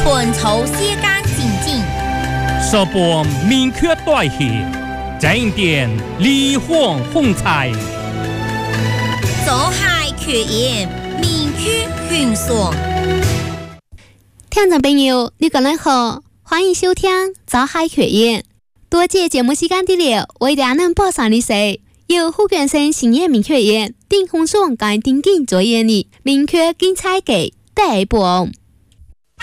群筹世界前进， 说播明确代替，正点离荒风采， 走海缺盐，明确迅速。 听众朋友，你个人好，欢迎收听《走海缺盐》。多谢节目时间的了，为大家能报上的是由福建省新业明确园丁洪松跟丁景作业的明确精彩嘅第一部。